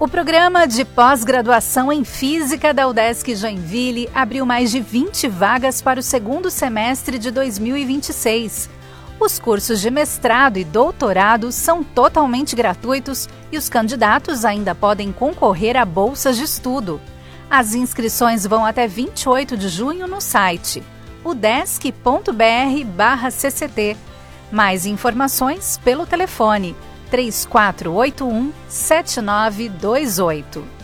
O programa de pós-graduação em Física da UDESC Joinville abriu mais de 20 vagas para o segundo semestre de 2026. Os cursos de mestrado e doutorado são totalmente gratuitos e os candidatos ainda podem concorrer a bolsas de estudo. As inscrições vão até 28 de junho no site udesc.br/cct. Mais informações pelo telefone 3481-7928.